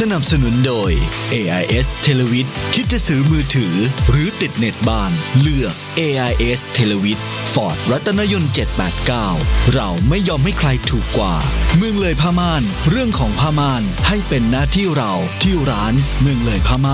สนับสนุนโดย AIS เทเลวิทคิดจะซื้อมือถือหรือติดเน็ตบ้านเลือก AIS เทเลวิทฟอร์ดรัตนยนต์789เราไม่ยอมให้ใครถูกกว่าเมืองเลยผ้าม่านเรื่องของผ้าม่านให้เป็นหน้าที่เราที่ร้านเมืองเลยผ้าม่าน